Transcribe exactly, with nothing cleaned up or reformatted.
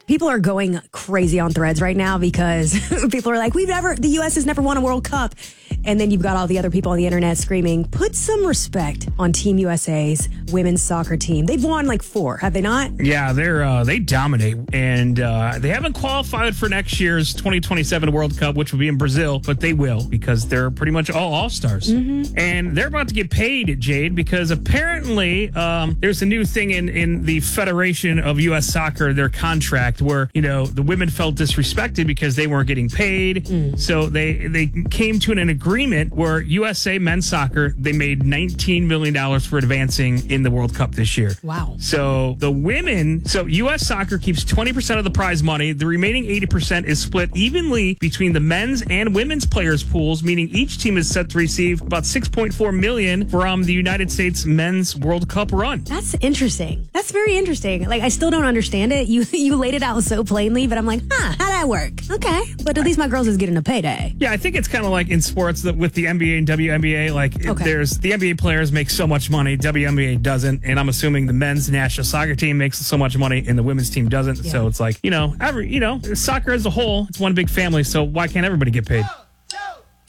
People are going crazy on Threads right now because people are like, we've never, the U S has never won a World Cup. And then you've got all the other people on the internet screaming, put some respect on Team U S A's women's soccer team. They've won like four, have they not? Yeah, they're uh, they dominate. And uh, they haven't qualified for next year's twenty twenty-seven World Cup, which will be in Brazil, but they will because they're pretty much all all-stars. Mm-hmm. And they're about to get paid, Jade, because apparently um, there's a new thing in, in the Federation of U S Soccer, their contract, where, you know, the women felt disrespected because they weren't getting paid. Mm. So they, they came to an, an agreement where U S A men's soccer, they made nineteen million dollars for advancing in the World Cup this year. Wow. So the women, so U S Soccer keeps twenty percent of the prize money. The remaining eighty percent is split evenly between the men's and women's players pools, meaning each team is set to receive about six point four million dollars from the United States men's World Cup run. That's interesting. That's very interesting. Like, I still don't understand it. You you laid it out so plainly, but I'm like, huh, how'd that work? Okay. But at least my girls is getting a payday. Yeah, I think it's kind of like in sports that with the N B A and W N B A, like okay. there's the N B A players make so much money, W N B A doesn't, and I'm assuming the men's national soccer team makes so much money and the women's team doesn't. Yeah. So it's like, you know, every you know, soccer as a whole, it's one big family, so why can't everybody get paid?